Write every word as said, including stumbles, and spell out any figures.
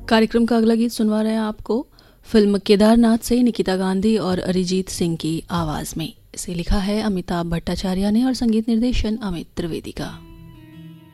कार्यक्रम का अगला गीत सुनवा रहे हैं आपको फिल्म केदारनाथ से निकिता गांधी और अरिजीत सिंह की आवाज में। इसे लिखा है अमिताभ भट्टाचार्य ने और संगीत निर्देशन अमित त्रिवेदी का।